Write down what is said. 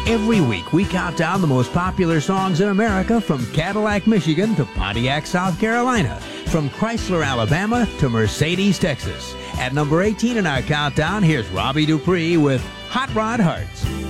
Every week, we count down the most popular songs in America from Cadillac, Michigan to Pontiac, South Carolina, from Chrysler, Alabama to Mercedes, Texas. At number 18 in our countdown, here's Robbie Dupree with Hot Rod Hearts.